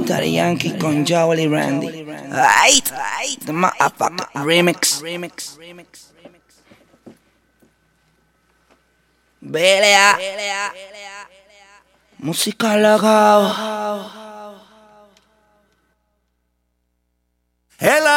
Daddy Yankee con Jowell y Randy. Ay, the motherfucker remix. Belea. Música lagao.